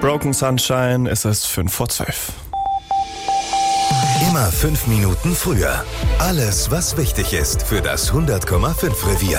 Broken Sunshine, es ist 11:55. Immer 5 Minuten früher. Alles, was wichtig ist für das 100,5 Revier.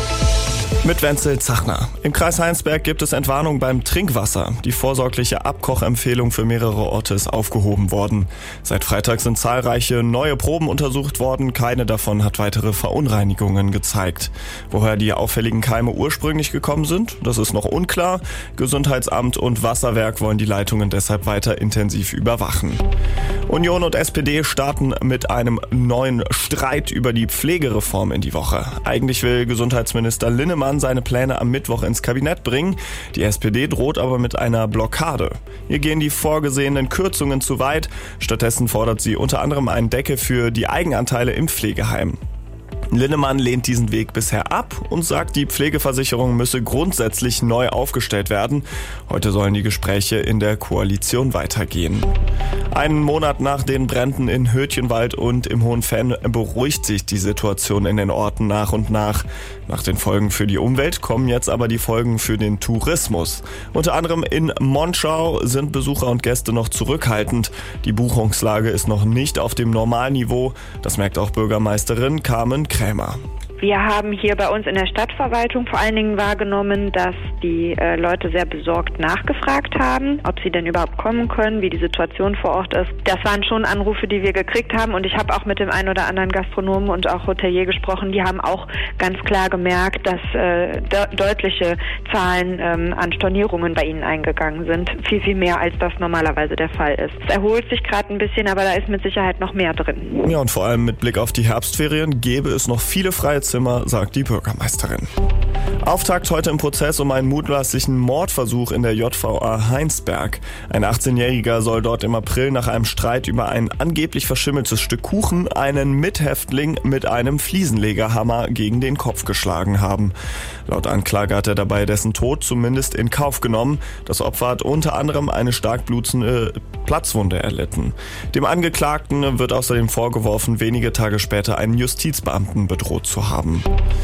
Mit Wenzel Zachner. Im Kreis Heinsberg gibt es Entwarnung beim Trinkwasser. Die vorsorgliche Abkochempfehlung für mehrere Orte ist aufgehoben worden. Seit Freitag sind zahlreiche neue Proben untersucht worden. Keine davon hat weitere Verunreinigungen gezeigt. Woher die auffälligen Keime ursprünglich gekommen sind, das ist noch unklar. Gesundheitsamt und Wasserwerk wollen die Leitungen deshalb weiter intensiv überwachen. Union und SPD starten mit einem neuen Streit über die Pflegereform in die Woche. Eigentlich will Gesundheitsminister Linnemann seine Pläne am Mittwoch ins Kabinett bringen. Die SPD droht aber mit einer Blockade. Hier gehen die vorgesehenen Kürzungen zu weit. Stattdessen fordert sie unter anderem einen Deckel für die Eigenanteile im Pflegeheim. Linnemann lehnt diesen Weg bisher ab und sagt, die Pflegeversicherung müsse grundsätzlich neu aufgestellt werden. Heute sollen die Gespräche in der Koalition weitergehen. Einen Monat nach den Bränden in Hötjenwald und im Hohenfenn beruhigt sich die Situation in den Orten nach und nach. Nach den Folgen für die Umwelt kommen jetzt aber die Folgen für den Tourismus. Unter anderem in Monschau sind Besucher und Gäste noch zurückhaltend. Die Buchungslage ist noch nicht auf dem Normalniveau. Das merkt auch Bürgermeisterin Carmen Krämer. Wir haben hier bei uns in der Stadtverwaltung vor allen Dingen wahrgenommen, dass die Leute sehr besorgt nachgefragt haben, ob sie denn überhaupt kommen können, wie die Situation vor Ort ist. Das waren schon Anrufe, die wir gekriegt haben, und ich habe auch mit dem einen oder anderen Gastronomen und auch Hotelier gesprochen. Die haben auch ganz klar gemerkt, dass deutliche Zahlen an Stornierungen bei ihnen eingegangen sind. Viel, viel mehr, als das normalerweise der Fall ist. Es erholt sich gerade ein bisschen, aber da ist mit Sicherheit noch mehr drin. Ja, und vor allem mit Blick auf die Herbstferien gäbe es noch viele freie Zimmer, sagt die Bürgermeisterin. Auftakt heute im Prozess um einen mutmaßlichen Mordversuch in der JVA Heinsberg. Ein 18-Jähriger soll dort im April nach einem Streit über ein angeblich verschimmeltes Stück Kuchen einen Mithäftling mit einem Fliesenlegerhammer gegen den Kopf geschlagen haben. Laut Anklage hat er dabei dessen Tod zumindest in Kauf genommen. Das Opfer hat unter anderem eine stark blutende Platzwunde erlitten. Dem Angeklagten wird außerdem vorgeworfen, wenige Tage später einen Justizbeamten bedroht zu haben.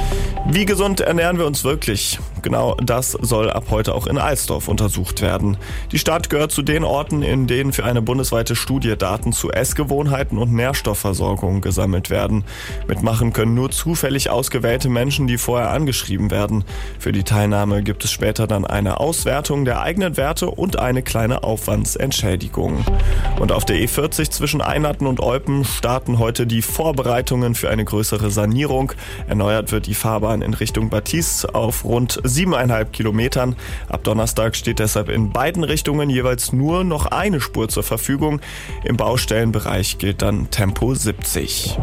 Wie gesund ernähren wir uns wirklich? Genau das soll ab heute auch in Alsdorf untersucht werden. Die Stadt gehört zu den Orten, in denen für eine bundesweite Studie Daten zu Essgewohnheiten und Nährstoffversorgung gesammelt werden. Mitmachen können nur zufällig ausgewählte Menschen, die vorher angeschrieben werden. Für die Teilnahme gibt es später dann eine Auswertung der eigenen Werte und eine kleine Aufwandsentschädigung. Und auf der E40 zwischen Einhatten und Eupen starten heute die Vorbereitungen für eine größere Sanierung. Erneuert wird die Fahrbahn in Richtung Battis auf rund 7,5 Kilometern. Ab Donnerstag steht deshalb in beiden Richtungen jeweils nur noch eine Spur zur Verfügung. Im Baustellenbereich gilt dann Tempo 70.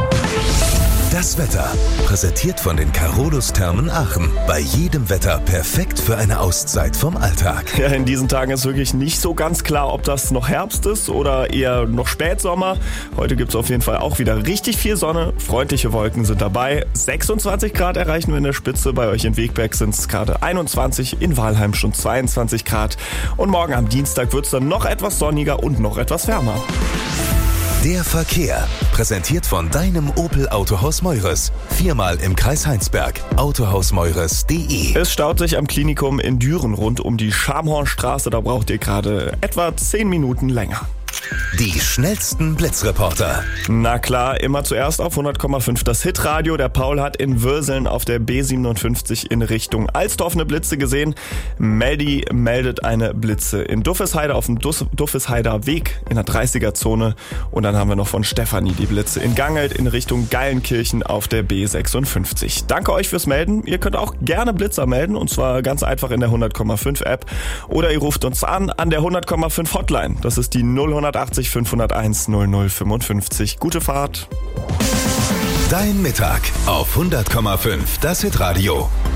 Das Wetter, präsentiert von den Carolus-Thermen Aachen. Bei jedem Wetter perfekt für eine Auszeit vom Alltag. Ja, in diesen Tagen ist wirklich nicht so ganz klar, ob das noch Herbst ist oder eher noch Spätsommer. Heute gibt es auf jeden Fall auch wieder richtig viel Sonne. Freundliche Wolken sind dabei. 26 Grad erreichen wir in der Spitze. Bei euch in Wegberg sind es gerade 21, in Walheim schon 22 Grad. Und morgen am Dienstag wird es dann noch etwas sonniger und noch etwas wärmer. Der Verkehr, präsentiert von deinem Opel Autohaus Meures. 4-mal im Kreis Heinsberg. Autohausmeures.de. Es staut sich am Klinikum in Düren rund um die Schamhornstraße. Da braucht ihr gerade etwa 10 Minuten länger. Die schnellsten Blitzreporter. Na klar, immer zuerst auf 100,5 das Hitradio. Der Paul hat in Würseln auf der B57 in Richtung Alsdorf eine Blitze gesehen. Meldi meldet eine Blitze in Duffesheide auf dem Duffesheider Weg in der 30er-Zone. Und dann haben wir noch von Stefanie die Blitze in Gangelt in Richtung Geilenkirchen auf der B56. Danke euch fürs Melden. Ihr könnt auch gerne Blitzer melden, und zwar ganz einfach in der 100,5 App. Oder ihr ruft uns an der 100,5 Hotline. Das ist die 080 501 0055. Gute Fahrt. Dein Mittag auf 100,5 das Hitradio.